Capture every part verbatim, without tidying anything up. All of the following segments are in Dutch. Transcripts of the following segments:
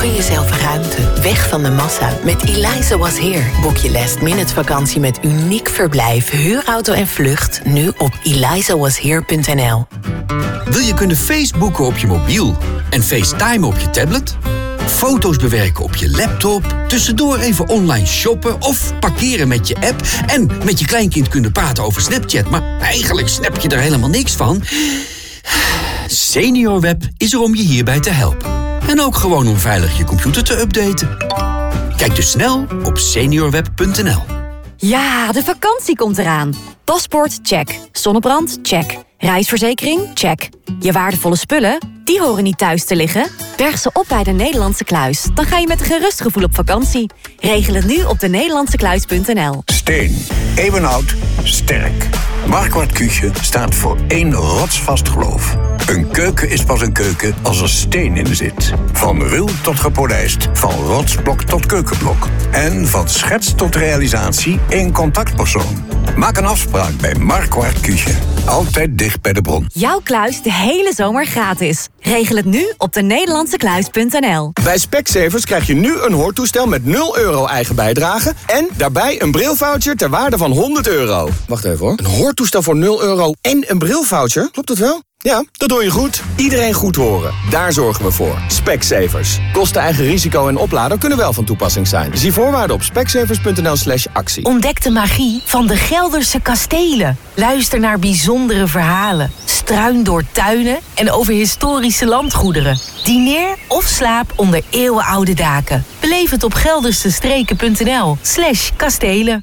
Gun jezelf ruimte, weg van de massa. Met Eliza Was Here boek je last minute vakantie met uniek verblijf, huurauto en vlucht. Nu op eliza was here punt n l. Wil je kunnen Facebooken op je mobiel en FaceTime op je tablet? Foto's bewerken op je laptop, tussendoor even online shoppen of parkeren met je app en met je kleinkind kunnen praten over Snapchat, maar eigenlijk snap je er helemaal niks van? SeniorWeb is er om je hierbij te helpen. En ook gewoon om veilig je computer te updaten. Kijk dus snel op seniorweb punt n l. Ja, de vakantie komt eraan. Paspoort, check. Zonnebrand, check. Reisverzekering, check. Je waardevolle spullen, die horen niet thuis te liggen. Berg ze op bij de Nederlandse Kluis. Dan ga je met een gerust gevoel op vakantie. Regel het nu op de nederlandse kluis punt n l. Steen. Eeuwenoud. Sterk. Marquardt Küche staat voor één rotsvast geloof. Een keuken is pas een keuken als er steen in zit. Van ruw tot gepolijst. Van rotsblok tot keukenblok. En van schets tot realisatie één contactpersoon. Maak een afspraak bij Marquardt Küche. Altijd dicht bij de bron. Jouw kluis de hele zomer gratis. Regel het nu op de nederlandse kluis punt n l. Bij Specsavers krijg je nu een hoortoestel met nul euro eigen bijdrage en daarbij een brilvoucher ter waarde van honderd euro. Wacht even hoor. Een hoortoestel voor nul euro en een brilvoucher? Klopt dat wel? Ja, dat doe je goed. Iedereen goed horen. Daar zorgen we voor. Specsavers. Kosten, eigen risico en oplader kunnen wel van toepassing zijn. Zie voorwaarden op specsavers punt n l slash actie. Ontdek de magie van de Gelderse kastelen. Luister naar bijzondere verhalen. Struin door tuinen en over historische landgoederen. Dineer of slaap onder eeuwenoude daken. Beleef het op geldersestreken punt n l slash kastelen.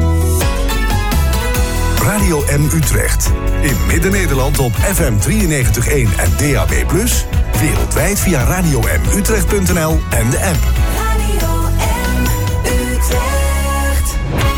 Radio M Utrecht. In Midden-Nederland op F M drieënnegentig komma één en D A B plus. Wereldwijd via radio m utrecht punt n l en de app. Radio M Utrecht.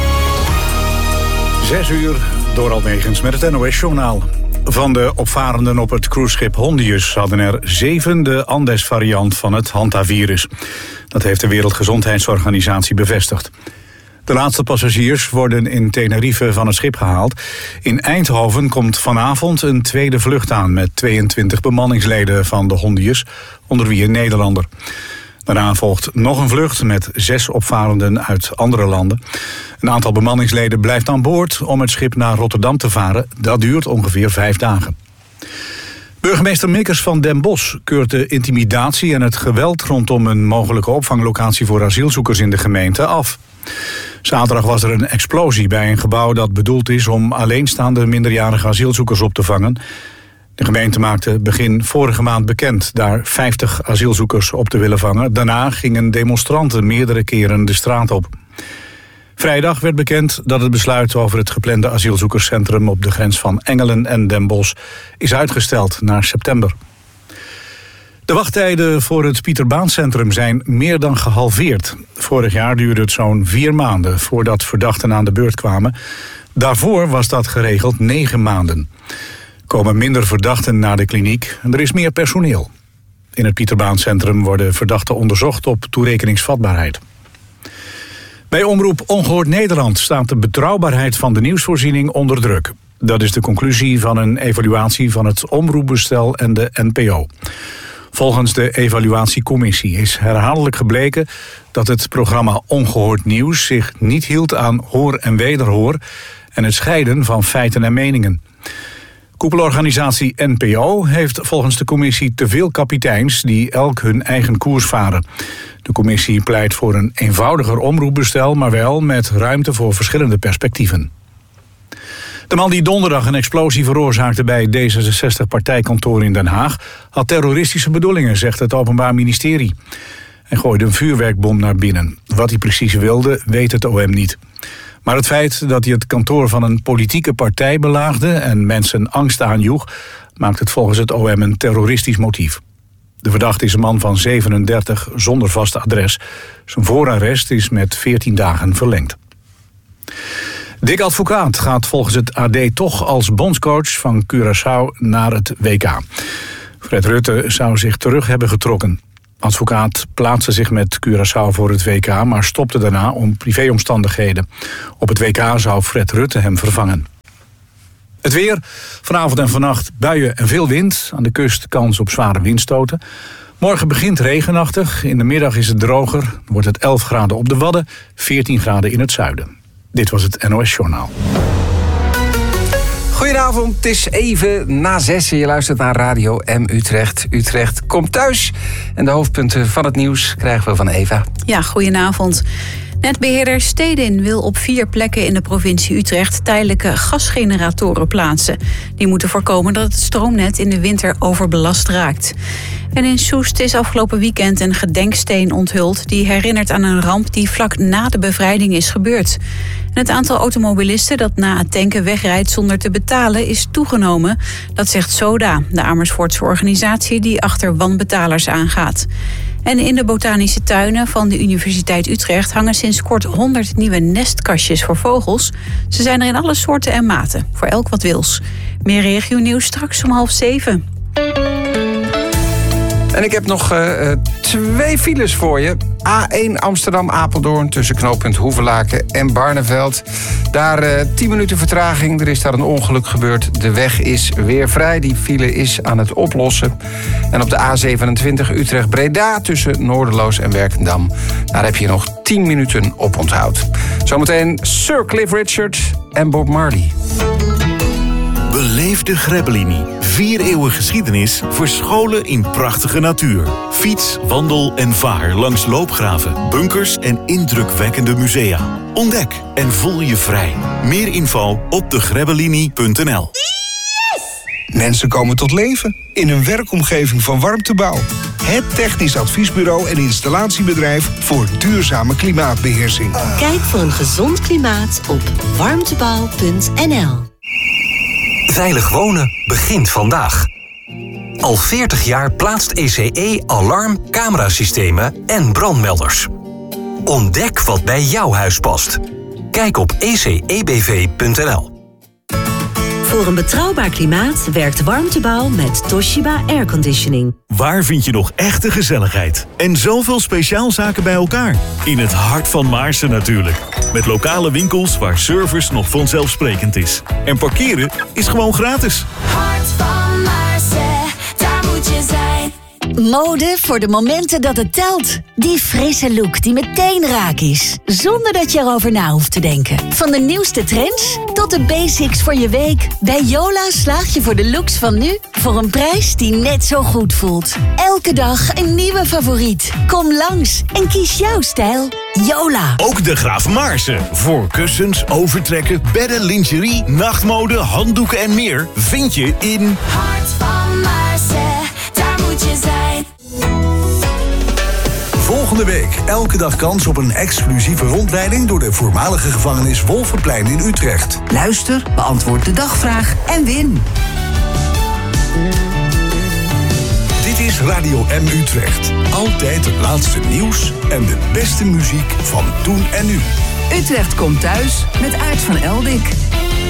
Zes uur, Dorald Megens met het N O S-journaal. Van de opvarenden op het cruiseschip Hondius hadden er zeven de Andes-variant van het hantavirus. Dat heeft de Wereldgezondheidsorganisatie bevestigd. De laatste passagiers worden in Tenerife van het schip gehaald. In Eindhoven komt vanavond een tweede vlucht aan met tweeëntwintig bemanningsleden van de Hondius, onder wie een Nederlander. Daarna volgt nog een vlucht met zes opvarenden uit andere landen. Een aantal bemanningsleden blijft aan boord om het schip naar Rotterdam te varen. Dat duurt ongeveer vijf dagen. Burgemeester Mikkers van Den Bosch keurt de intimidatie en het geweld rondom een mogelijke opvanglocatie voor asielzoekers in de gemeente af. Zaterdag was er een explosie bij een gebouw dat bedoeld is om alleenstaande minderjarige asielzoekers op te vangen. De gemeente maakte begin vorige maand bekend daar vijftig asielzoekers op te willen vangen. Daarna gingen demonstranten meerdere keren de straat op. Vrijdag werd bekend dat het besluit over het geplande asielzoekerscentrum op de grens van Engelen en Den Bosch is uitgesteld naar september. De wachttijden voor het Pieterbaancentrum zijn meer dan gehalveerd. Vorig jaar duurde het zo'n vier maanden voordat verdachten aan de beurt kwamen. Daarvoor was dat geregeld negen maanden. Er komen minder verdachten naar de kliniek en er is meer personeel. In het Pieterbaancentrum worden verdachten onderzocht op toerekeningsvatbaarheid. Bij Omroep Ongehoord Nederland staat de betrouwbaarheid van de nieuwsvoorziening onder druk. Dat is de conclusie van een evaluatie van het omroepbestel en de N P O. Volgens de evaluatiecommissie is herhaaldelijk gebleken dat het programma Ongehoord Nieuws zich niet hield aan hoor en wederhoor en het scheiden van feiten en meningen. Koepelorganisatie N P O heeft volgens de commissie te veel kapiteins die elk hun eigen koers varen. De commissie pleit voor een eenvoudiger omroepbestel, maar wel met ruimte voor verschillende perspectieven. De man die donderdag een explosie veroorzaakte bij het D zesenzestig-partijkantoor in Den Haag had terroristische bedoelingen, zegt het Openbaar Ministerie. Hij gooide een vuurwerkbom naar binnen. Wat hij precies wilde, weet het O M niet. Maar het feit dat hij het kantoor van een politieke partij belaagde en mensen angst aanjoeg, maakt het volgens het O M een terroristisch motief. De verdachte is een man van zevenendertig zonder vast adres. Zijn voorarrest is met veertien dagen verlengd. Dick Advocaat gaat volgens het A D toch als bondscoach van Curaçao naar het W K. Fred Rutte zou zich terug hebben getrokken. Advocaat plaatste zich met Curaçao voor het W K, maar stopte daarna om privéomstandigheden. Op het W K zou Fred Rutte hem vervangen. Het weer, vanavond en vannacht buien en veel wind. Aan de kust kans op zware windstoten. Morgen begint regenachtig. In de middag is het droger. Dan wordt het elf graden op de Wadden, veertien graden in het zuiden. Dit was het N O S-journaal. Goedenavond, het is even na zes. Je luistert naar Radio M Utrecht. Utrecht komt thuis. En de hoofdpunten van het nieuws krijgen we van Eva. Ja, goedenavond. Netbeheerder Stedin wil op vier plekken in de provincie Utrecht tijdelijke gasgeneratoren plaatsen. Die moeten voorkomen dat het stroomnet in de winter overbelast raakt. En in Soest is afgelopen weekend een gedenksteen onthuld die herinnert aan een ramp die vlak na de bevrijding is gebeurd. En het aantal automobilisten dat na het tanken wegrijdt zonder te betalen is toegenomen. Dat zegt SODA, de Amersfoortse organisatie die achter wanbetalers aangaat. En in de botanische tuinen van de Universiteit Utrecht hangen sinds kort honderd nieuwe nestkastjes voor vogels. Ze zijn er in alle soorten en maten, voor elk wat wils. Meer regionieuws straks om half zeven. En ik heb nog uh, twee files voor je. A één Amsterdam-Apeldoorn tussen knooppunt Hoevelaken en Barneveld. Daar uh, tien minuten vertraging. Er is daar een ongeluk gebeurd. De weg is weer vrij. Die file is aan het oplossen. En op de A zevenentwintig Utrecht-Breda tussen Noorderloos en Werkendam. Daar heb je nog tien minuten op onthoud. Zometeen Sir Cliff Richard en Bob Marley. Beleef de Grebbelini. Vier eeuwen geschiedenis verscholen in prachtige natuur. Fiets, wandel en vaar langs loopgraven, bunkers en indrukwekkende musea. Ontdek en voel je vrij. Meer info op de grebbelini punt n l. Mensen komen tot leven in een werkomgeving van Warmtebouw. Het technisch adviesbureau en installatiebedrijf voor duurzame klimaatbeheersing. Kijk voor een gezond klimaat op warmtebouw punt n l. Veilig wonen begint vandaag. Al veertig jaar plaatst E C E alarm, camerasystemen en brandmelders. Ontdek wat bij jouw huis past. Kijk op e c e b v punt n l. Voor een betrouwbaar klimaat werkt Warmtebouw met Toshiba Airconditioning. Waar vind je nog echte gezelligheid? En zoveel speciaalzaken bij elkaar? In het hart van Maarsen natuurlijk. Met lokale winkels waar service nog vanzelfsprekend is. En parkeren is gewoon gratis. Hart van Maarsen, daar moet je zijn. Mode voor de momenten dat het telt. Die frisse look die meteen raak is. Zonder dat je erover na hoeft te denken. Van de nieuwste trends tot de basics voor je week. Bij Yola slaag je voor de looks van nu voor een prijs die net zo goed voelt. Elke dag een nieuwe favoriet. Kom langs en kies jouw stijl. Yola. Ook de Graaf Maarsen. Voor kussens, overtrekken, bedden, lingerie, nachtmode, handdoeken en meer vind je in Hart van Maarsen, daar moet je zijn. Volgende week elke dag kans op een exclusieve rondleiding door de voormalige gevangenis Wolvenplein in Utrecht. Luister, beantwoord de dagvraag en win. Dit is Radio M Utrecht. Altijd het laatste nieuws en de beste muziek van toen en nu. Utrecht komt thuis met Aart van Eldik.